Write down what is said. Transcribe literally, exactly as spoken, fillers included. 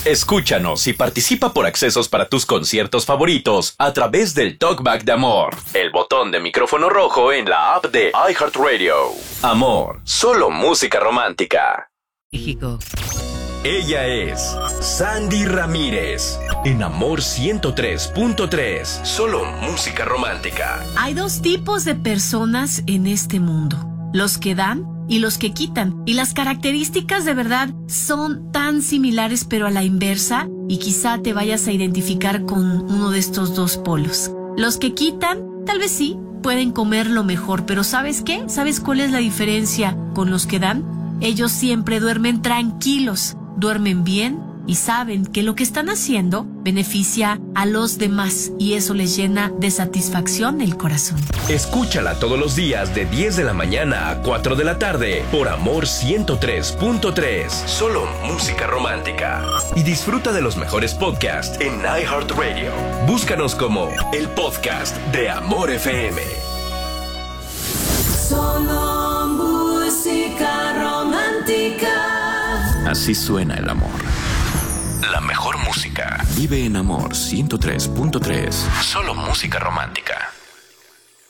Escúchanos y participa por accesos para tus conciertos favoritos a través del Talkback de Amor, el botón de micrófono rojo en la app de iHeartRadio. Amor, solo música romántica. México. Ella es Sandy Ramírez, en Amor ciento tres punto tres, solo música romántica. Hay dos tipos de personas en este mundo, los que dan y los que quitan. Y las características de verdad son tan similares pero a la inversa, y quizá te vayas a identificar con uno de estos dos polos. Los que quitan, tal vez sí, pueden comer lo mejor, pero ¿sabes qué? ¿Sabes cuál es la diferencia con los que dan? Ellos siempre duermen tranquilos, duermen bien y saben que lo que están haciendo beneficia a los demás y eso les llena de satisfacción el corazón. Escúchala todos los días de diez de la mañana a cuatro de la tarde por Amor ciento tres punto tres, solo música romántica. Y disfruta de los mejores podcasts en iHeartRadio. Búscanos como el podcast de Amor F M. Solo música romántica. Así suena el amor. La mejor música vive en Amor ciento tres punto tres. Solo música romántica.